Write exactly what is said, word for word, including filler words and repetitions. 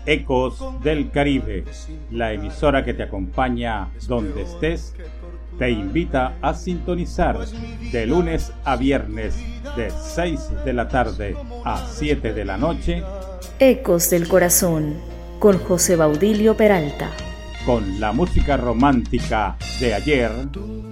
Ecos del Caribe, la emisora que te acompaña donde estés, te invita a sintonizar de lunes a viernes de seis de la tarde a siete de la noche. Ecos del Corazón, con José Baudilio Peralta. Con la música romántica de ayer